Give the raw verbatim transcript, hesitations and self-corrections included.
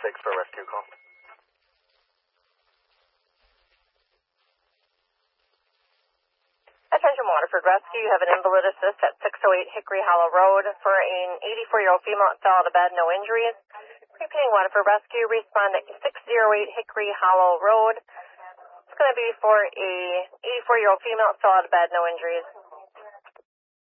six for a rescue call. Attention Waterford Rescue, you have an invalid assist at six oh eight Hickory Hollow Road for an eighty-four-year-old female that fell out of bed, no injuries. Repeating Waterford Rescue, respond at six oh eight Hickory Hollow Road. It's going to be for a eighty-four-year-old female that fell out of bed, no injuries.